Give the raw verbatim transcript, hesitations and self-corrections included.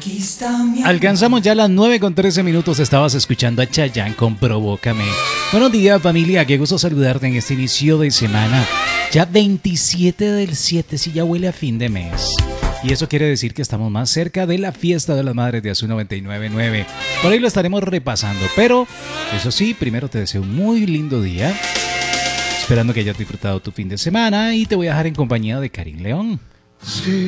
Alcanzamos ya las nueve con trece minutos. Estabas escuchando a Chayanne con Provócame. Buenos días, familia. Qué gusto saludarte en este inicio de semana. Ya veintisiete del siete, si ya huele a fin de mes. Y eso quiere decir que estamos más cerca de la fiesta de las madres de Azul noventa y nueve punto nueve. Por ahí lo estaremos repasando. Pero, eso sí, primero te deseo un muy lindo día. Esperando que hayas disfrutado tu fin de semana. Y te voy a dejar en compañía de Karim León. Sí.